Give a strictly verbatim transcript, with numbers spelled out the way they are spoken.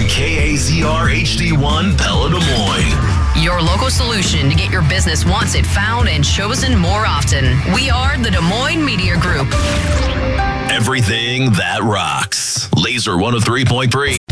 K A Z R H D one Pella Des Moines. Your local solution to get your business once it found and chosen more often. We are the Des Moines Media Group. Everything that rocks. Laser one oh three point three.